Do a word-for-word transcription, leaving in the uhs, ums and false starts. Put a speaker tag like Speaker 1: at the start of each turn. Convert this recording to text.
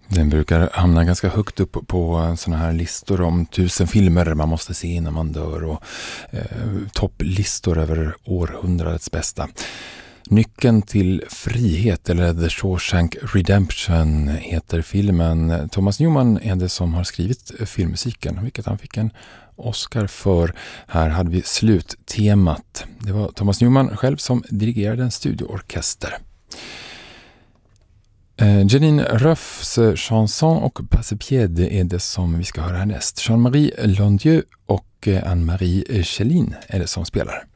Speaker 1: Den brukar hamna ganska högt upp på såna här listor om tusen filmer man måste se innan man dör och eh, topplistor över århundradets bästa. Nyckeln till frihet, eller The Shawshank Redemption, heter filmen. Thomas Newman är det som har skrivit filmmusiken, vilket han fick en Oscar för. Här hade vi sluttemat. Det var Thomas Newman själv som dirigerade en studioorkester. Janine Ruffs chanson och Passepied är det som vi ska höra härnäst. Jean-Marie Londieu och Anne-Marie Chéline är det som spelar.